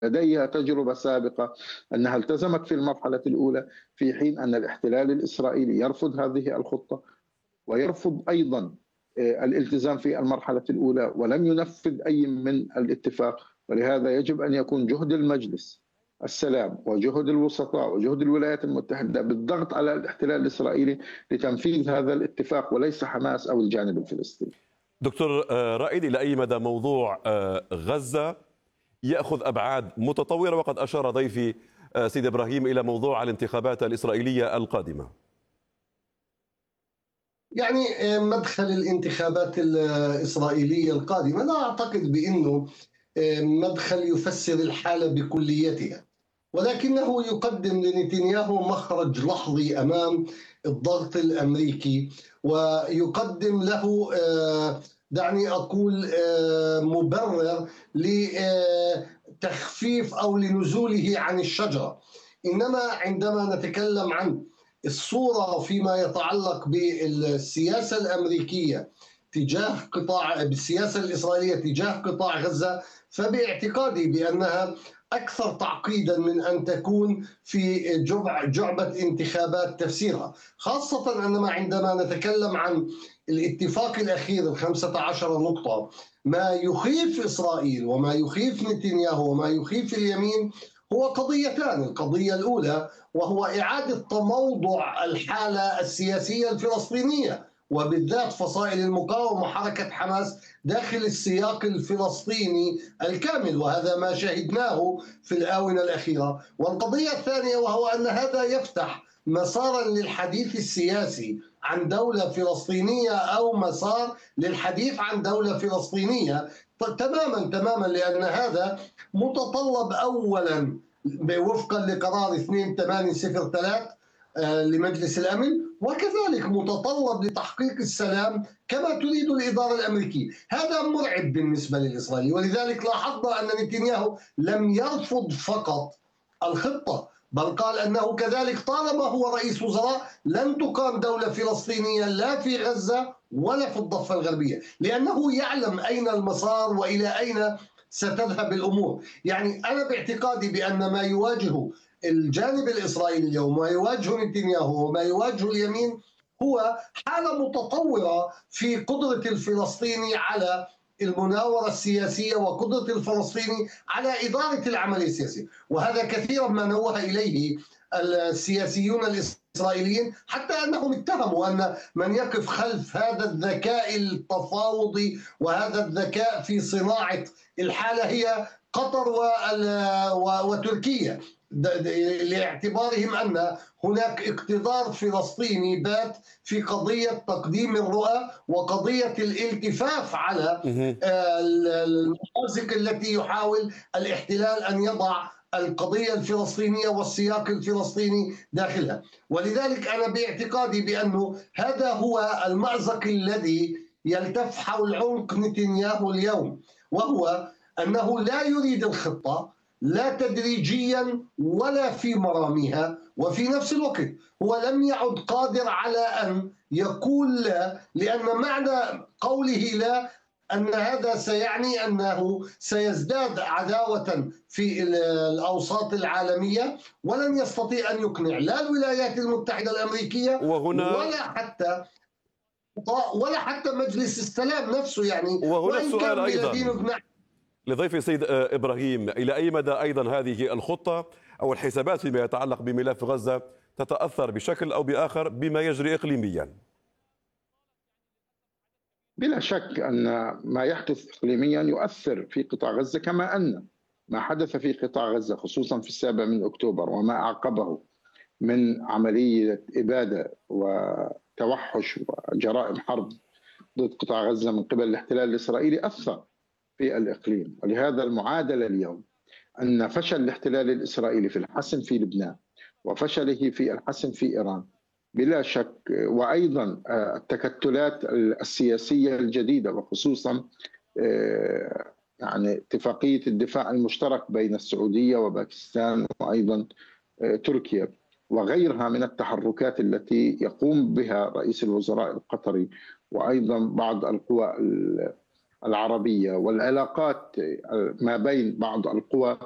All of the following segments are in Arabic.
لديها تجربة سابقة أنها التزمت في المرحلة الأولى، في حين أن الاحتلال الإسرائيلي يرفض هذه الخطة ويرفض أيضا الالتزام في المرحلة الأولى ولم ينفذ أي من الاتفاق. ولهذا يجب أن يكون جهد المجلس السلام وجهد الوسطاء وجهد الولايات المتحدة بالضغط على الاحتلال الإسرائيلي لتنفيذ هذا الاتفاق وليس حماس أو الجانب الفلسطيني. دكتور رائد، إلى أي مدى موضوع غزة يأخذ أبعاد متطورة؟ وقد أشار ضيفي سيد إبراهيم إلى موضوع الانتخابات الإسرائيلية القادمة. يعني مدخل الانتخابات الإسرائيلية القادمة لا أعتقد بأنه مدخل يفسر الحالة بكليتها، ولكنه يقدم لنتنياهو مخرج لحظي أمام الضغط الأمريكي، ويقدم له دعني أقول مبرر لتخفيف أو لنزوله عن الشجرة. إنما عندما نتكلم عن الصورة فيما يتعلق بالسياسة الأمريكية بالسياسة الإسرائيلية تجاه قطاع غزة، فباعتقادي بأنها أكثر تعقيدا من أن تكون في جعبة انتخابات تفسيرها، خاصة عندما نتكلم عن الاتفاق الأخير 15 نقطة. ما يخيف إسرائيل وما يخيف نتنياهو وما يخيف اليمين هو قضيتان. القضية الأولى وهو إعادة تموضع الحالة السياسية الفلسطينية، وبالذات فصائل المقاومة وحركة حماس داخل السياق الفلسطيني الكامل، وهذا ما شاهدناه في الآونة الأخيرة. والقضية الثانية وهو أن هذا يفتح مسارا للحديث السياسي عن دولة فلسطينية أو مسار للحديث عن دولة فلسطينية تماما، لأن هذا متطلب أولا وفقا لقرار 2803 لمجلس الأمن، وكذلك متطلب لتحقيق السلام كما تريد الإدارة الأمريكية. هذا مرعب بالنسبة للإسرائيلي، ولذلك لاحظنا أن نتنياهو لم يرفض فقط الخطة، بل قال أنه كذلك طالما هو رئيس وزراء لن تقام دولة فلسطينية لا في غزة ولا في الضفة الغربية، لأنه يعلم أين المسار وإلى أين ستذهب الأمور. يعني أنا باعتقادي بأن ما يواجه الجانب الإسرائيلي اليوم وما يواجه نتنياهو وما يواجه اليمين هو حالة متطورة في قدرة الفلسطيني على المناورة السياسية وقدرة الفلسطيني على إدارة العملية السياسية، وهذا كثيرا ما نوه إليه السياسيون الإسرائيليين، حتى أنهم اتهموا أن من يقف خلف هذا الذكاء التفاوضي وهذا الذكاء في صناعة الحالة هي قطر وتركيا، لاعتبارهم أن هناك اقتدار فلسطيني بات في قضية تقديم الرؤى وقضية الالتفاف على المأزق التي يحاول الاحتلال أن يضع القضية الفلسطينية والسياق الفلسطيني داخلها. ولذلك أنا باعتقادي بأنه هذا هو المأزق الذي يلتف حول عنق نتنياهو اليوم، وهو أنه لا يريد الخطة لا تدريجيا ولا في مراميها، وفي نفس الوقت هو لم يعد قادر على أن يقول لا، لأن معنى قوله لا أن هذا سيعني أنه سيزداد عداوة في الأوساط العالمية، ولن يستطيع أن يقنع لا الولايات المتحدة الأمريكية ولا حتى مجلس السلام نفسه. يعني وهنا السؤال أيضا لضيف سيد إبراهيم، إلى أي مدى أيضا هذه الخطة أو الحسابات فيما يتعلق بملف غزة تتأثر بشكل أو بآخر بما يجري إقليميا؟ بلا شك أن ما يحدث إقليميا يؤثر في قطاع غزة، كما أن ما حدث في قطاع غزة خصوصا في 7 أكتوبر وما أعقبه من عملية إبادة وتوحش وجرائم حرب ضد قطاع غزة من قبل الاحتلال الإسرائيلي أثر في الإقليم. ولهذا المعادلة اليوم أن فشل الاحتلال الإسرائيلي في الحسم في لبنان وفشله في الحسم في إيران بلا شك، وأيضا التكتلات السياسية الجديدة وخصوصا يعني اتفاقية الدفاع المشترك بين السعودية وباكستان وأيضا تركيا وغيرها من التحركات التي يقوم بها رئيس الوزراء القطري وأيضا بعض القوى العربية والعلاقات ما بين بعض القوى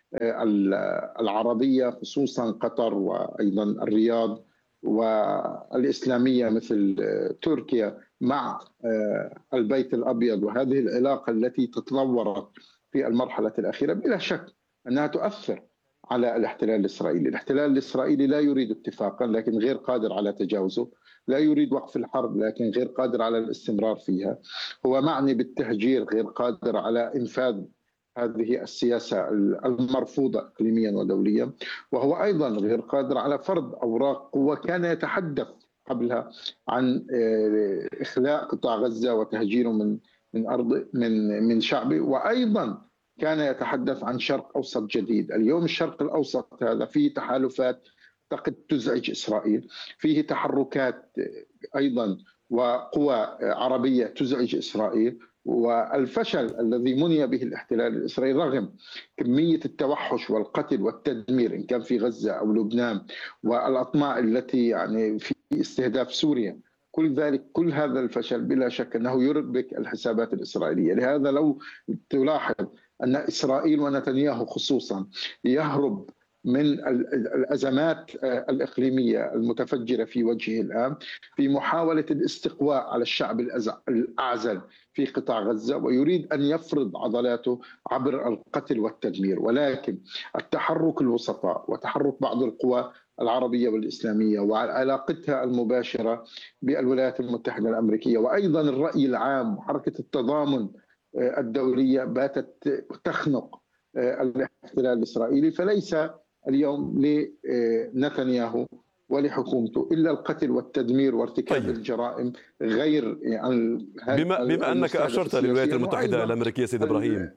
العربية خصوصا قطر وأيضا الرياض والإسلامية مثل تركيا مع البيت الأبيض، وهذه العلاقة التي تطورت في المرحلة الأخيرة بلا شك أنها تؤثر على الاحتلال الإسرائيلي. الاحتلال الإسرائيلي لا يريد اتفاقا لكن غير قادر على تجاوزه، لا يريد وقف الحرب لكن غير قادر على الاستمرار فيها، هو معني بالتهجير غير قادر على إنفاذ هذه السياسة المرفوضة إقليميا ودوليا، وهو أيضا غير قادر على فرض أوراق قوة. كان يتحدث قبلها عن إخلاء قطاع غزة وتهجيره من أرض من شعبه، وأيضا كان يتحدث عن شرق أوسط جديد. اليوم الشرق الأوسط هذا فيه تحالفات قد تزعج إسرائيل، فيه تحركات أيضا وقوى عربية تزعج إسرائيل، والفشل الذي مني به الاحتلال الإسرائيلي رغم كمية التوحش والقتل والتدمير إن كان في غزة أو لبنان والأطماع التي يعني في استهداف سوريا، كل هذا الفشل بلا شك أنه يربك الحسابات الإسرائيلية. لهذا لو تلاحظ أن إسرائيل ونتنياهو خصوصا يهرب من الأزمات الإقليمية المتفجرة في وجهه الآن في محاولة الاستقواء على الشعب الأعزل في قطاع غزة، ويريد أن يفرض عضلاته عبر القتل والتدمير. ولكن التحرك الوسطاء وتحرك بعض القوى العربية والإسلامية وعلاقتها المباشرة بالولايات المتحدة الأمريكية وأيضا الرأي العام وحركة التضامن الدولية باتت تخنق الاحتلال الإسرائيلي. فليس اليوم لنتنياهو ولحكومته إلا القتل والدمير وارتكاب الجرائم غير بما أنك أشرت للولايات المتحدة الأمريكية سيد إبراهيم،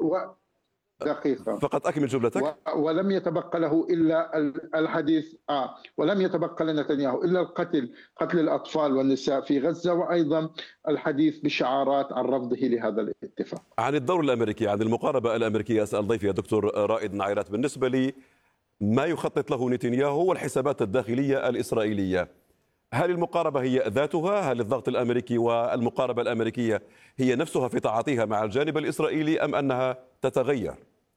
دقيقة فقط أكمل جملتك. ولم يتبقى له إلا الحديث ولم يتبقى لنتنياهو إلا قتل الأطفال والنساء في غزة، وأيضا الحديث بشعارات عن رفضه لهذا الاتفاق. عن الدور الأمريكي، عن المقاربة الأمريكية، أسأل ضيفي يا دكتور رائد نعيرات. بالنسبة لي ما يخطط له نتنياهو والحسابات الداخلية الإسرائيلية، هل المقاربة هي ذاتها؟ هل الضغط الأمريكي والمقاربة الأمريكية هي نفسها في تعاطيها مع الجانب الإسرائيلي أم أنها تتغير؟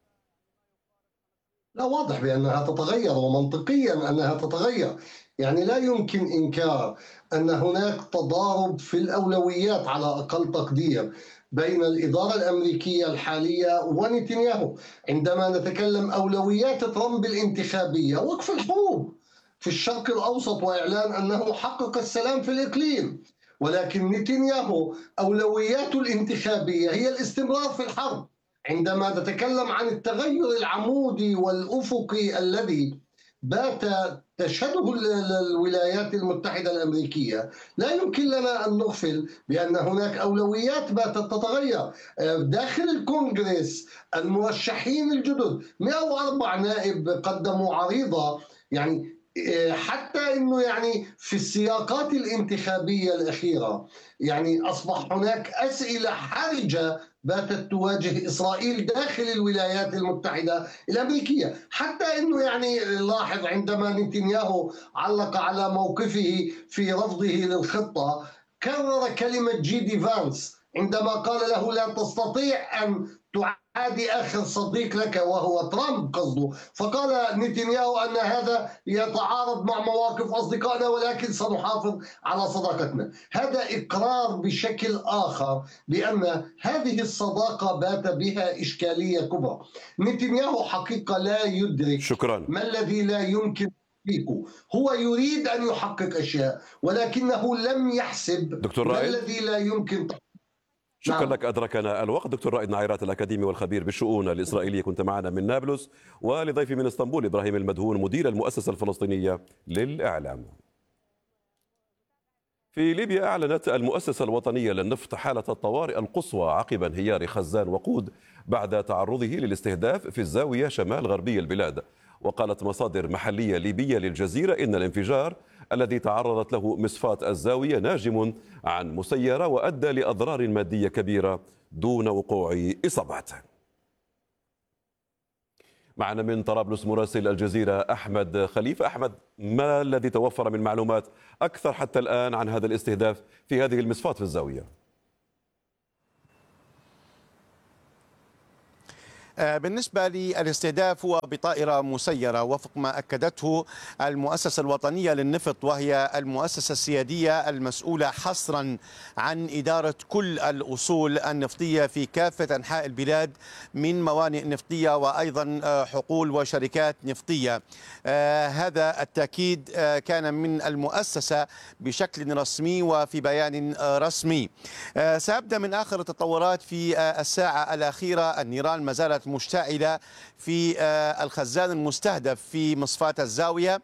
لا، واضح بأنها تتغير ومنطقيا أنها تتغير. يعني لا يمكن إنكار أن هناك تضارب في الأولويات على أقل تقدير بين الإدارة الأمريكية الحالية ونتنياهو. عندما نتكلم أولويات ترامب الانتخابية وقف الحروب في الشرق الأوسط وإعلان أنه حقق السلام في الإقليم، ولكن نتنياهو أولوياته الانتخابية هي الاستمرار في الحرب. عندما نتكلم عن التغير العمودي والأفقي الذي بات تشهده الولايات المتحدة الأمريكية، لا يمكن لنا أن نغفل بأن هناك أولويات باتت تتغير داخل الكونغرس. المرشحين الجدد 104 نائب قدموا عريضة، يعني حتى انه يعني في السياقات الانتخابيه الاخيره يعني اصبح هناك اسئله حرجه باتت تواجه اسرائيل داخل الولايات المتحده الامريكيه. حتى انه يعني لاحظ عندما نتنياهو علق على موقفه في رفضه للخطه، كرر كلمه جيدي فانس عندما قال له لا تستطيع ان تعادي آخر صديق لك وهو ترامب قصده، فقال نتنياهو أن هذا يتعارض مع مواقف أصدقائنا ولكن سنحافظ على صداقتنا. هذا إقرار بشكل آخر بأن هذه الصداقة بات بها إشكالية كبرى. نتنياهو حقيقة لا يدرك شكرا. ما الذي لا يمكن تحقيقه. هو يريد أن يحقق أشياء ولكنه لم يحسب ما الذي لا يمكن تحقيقه. شكرا لك، أدركنا الوقت. دكتور رائد نعيرات الأكاديمي والخبير بالشؤون الإسرائيلية كنت معنا من نابلس، ولضيفي من اسطنبول إبراهيم المدهون مدير المؤسسة الفلسطينية للإعلام. في ليبيا أعلنت المؤسسة الوطنية للنفط حالة الطوارئ القصوى عقب انهيار خزان وقود بعد تعرضه للاستهداف في الزاوية شمال غربي البلاد. وقالت مصادر محلية ليبية للجزيرة إن الانفجار الذي تعرضت له مصفاة الزاوية ناجم عن مسيرة وأدى لأضرار مادية كبيرة دون وقوع إصابات. معنا من طرابلس مراسل الجزيرة أحمد خليفة. أحمد، ما الذي توفر من معلومات أكثر حتى الآن عن هذا الاستهداف في هذه المصفاة في الزاوية؟ بالنسبة للاستهداف هو بطائرة مسيرة وفق ما أكدته المؤسسة الوطنية للنفط، وهي المؤسسة السيادية المسؤولة حصرا عن إدارة كل الأصول النفطية في كافة أنحاء البلاد من موانئ نفطية وأيضا حقول وشركات نفطية. هذا التأكيد كان من المؤسسة بشكل رسمي وفي بيان رسمي. سأبدأ من آخر التطورات في الساعة الأخيرة. النيران ما زالت مشتعلة في الخزان المستهدف في مصفاة الزاوية،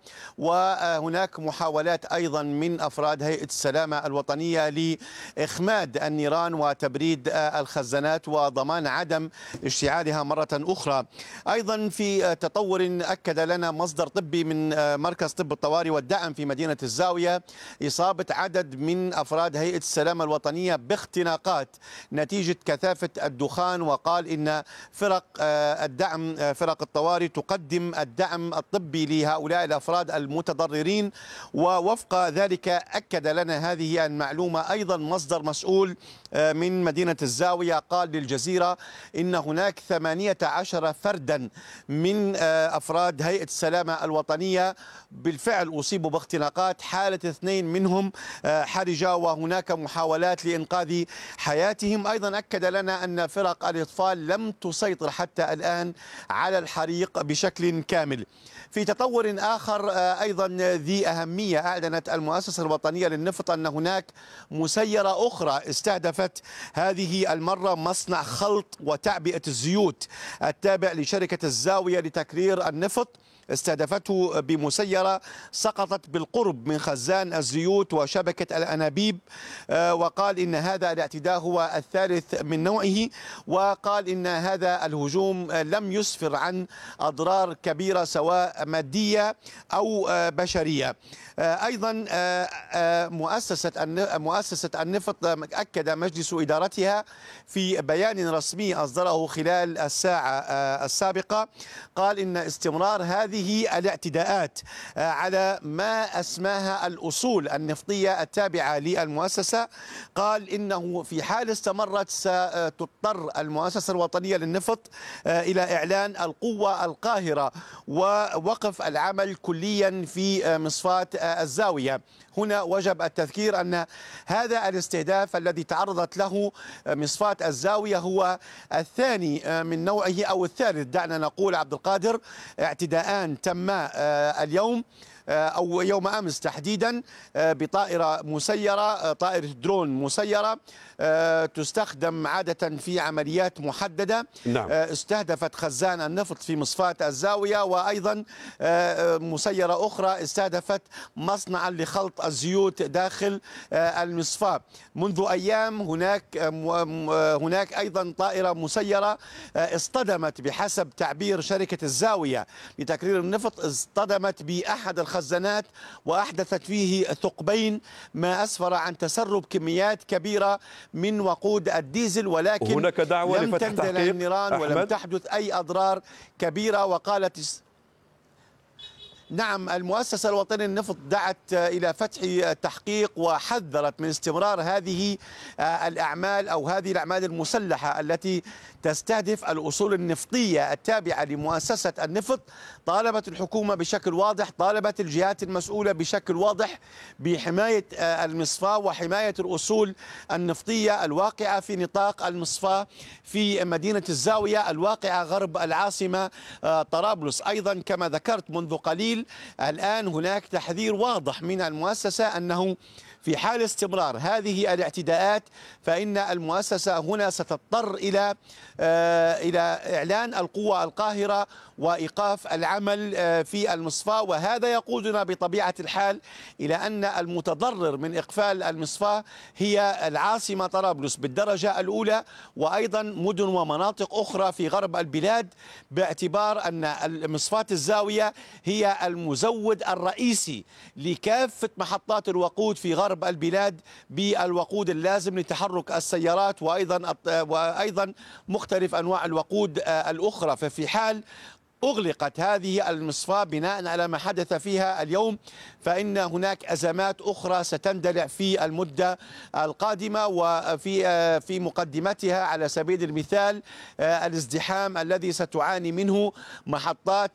وهناك محاولات أيضا من أفراد هيئة السلامة الوطنية لإخماد النيران وتبريد الخزانات وضمان عدم اشتعالها مرة أخرى. أيضا في تطور أكد لنا مصدر طبي من مركز طب الطوارئ والدعم في مدينة الزاوية إصابة عدد من أفراد هيئة السلامة الوطنية باختناقات نتيجة كثافة الدخان، وقال إن فرق الدعم فرق الطوارئ تقدم الدعم الطبي لهؤلاء الأفراد المتضررين. ووفق ذلك أكد لنا هذه المعلومة أيضا مصدر مسؤول من مدينة الزاوية قال للجزيرة إن هناك 18 فردا من أفراد هيئة السلامة الوطنية بالفعل أصيبوا باختناقات، حالة 2 منهم حرجة وهناك محاولات لإنقاذ حياتهم. أيضا أكد لنا أن فرق الإطفاء لم تسيطر حتى الآن على الحريق بشكل كامل. في تطور آخر أيضا ذي أهمية، أعلنت المؤسسة الوطنية للنفط أن هناك مسيرة أخرى استهدفت هذه المرة مصنع خلط وتعبئة الزيوت التابع لشركة الزاوية لتكرير النفط، استهدفته بمسيرة سقطت بالقرب من خزان الزيوت وشبكة الأنابيب، وقال إن هذا الاعتداء هو الثالث من نوعه، وقال إن هذا الهجوم لم يسفر عن أضرار كبيرة سواء مادية أو بشرية. أيضا مؤسسة النفط أكد مجلس إدارتها في بيان رسمي أصدره خلال الساعة السابقة، قال إن استمرار هذه الاعتداءات على ما أسماها الأصول النفطية التابعة للمؤسسة، قال إنه في حال استمرت ستضطر المؤسسة الوطنية للنفط إلى إعلان القوة القاهرة ووقف العمل كليا في مصفاة الزاوية. هنا وجب التذكير أن هذا الاستهداف الذي تعرضت له مصفاة الزاوية هو الثاني من نوعه أو الثالث، دعنا نقول عبد القادر، اعتداءان تما اليوم أو يوم أمس تحديدا بطائرة مسيرة، طائرة درون مسيرة تستخدم عادة في عمليات محددة. نعم. استهدفت خزان النفط في مصفاة الزاوية، وأيضا مسيرة أخرى استهدفت مصنعا لخلط الزيوت داخل المصفاة. منذ أيام هناك أيضا طائرة مسيرة اصطدمت بحسب تعبير شركة الزاوية لتكرير النفط، اصطدمت بأحد الخزانات وأحدثت فيه ثقبين، ما أسفر عن تسرب كميات كبيرة من وقود الديزل، ولكن هناك دعوة لم لفتح تندل تحقيق النيران ولم تحدث أي أضرار كبيرة. وقالت نعم المؤسسة الوطنية للنفط دعت إلى فتح تحقيق وحذرت من استمرار هذه الأعمال أو هذه الأعمال المسلحة التي تستهدف الأصول النفطية التابعة لمؤسسة النفط. طالبت الحكومة بشكل واضح، طالبت الجهات المسؤولة بشكل واضح بحماية المصفاة وحماية الأصول النفطية الواقعة في نطاق المصفاة في مدينة الزاوية الواقعة غرب العاصمة طرابلس. أيضا كما ذكرت منذ قليل، الآن هناك تحذير واضح من المؤسسة أنه في حال استمرار هذه الاعتداءات فإن المؤسسة هنا ستضطر إلى إعلان القوة القاهرة وإيقاف العمل في المصفاة. وهذا يقودنا بطبيعة الحال إلى أن المتضرر من إقفال المصفاة هي العاصمة طرابلس بالدرجة الأولى، وأيضا مدن ومناطق أخرى في غرب البلاد، باعتبار أن مصفاة الزاوية هي المزود الرئيسي لكافة محطات الوقود في غرب البلاد بالوقود اللازم لتحرك السيارات وأيضا مختلف أنواع الوقود الأخرى. ففي حال أغلقت هذه المصفاة بناء على ما حدث فيها اليوم، فإن هناك أزمات أخرى ستندلع في المدة القادمة، وفي مقدمتها على سبيل المثال الازدحام الذي ستعاني منه محطات